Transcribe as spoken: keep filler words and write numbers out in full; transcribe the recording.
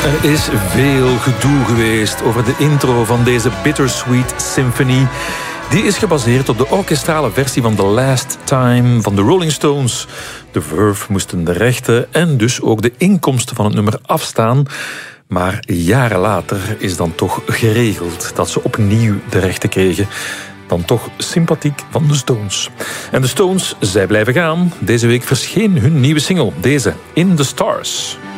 Er is veel gedoe geweest over de intro van deze Bittersweet Symphony. Die is gebaseerd op de orkestrale versie van The Last Time van de Rolling Stones. De Verve moesten de rechten en dus ook de inkomsten van het nummer afstaan. Maar jaren later is dan toch geregeld dat ze opnieuw de rechten kregen. Dan toch sympathiek van de Stones. En de Stones, zij blijven gaan. Deze week verscheen hun nieuwe single, deze In the Stars.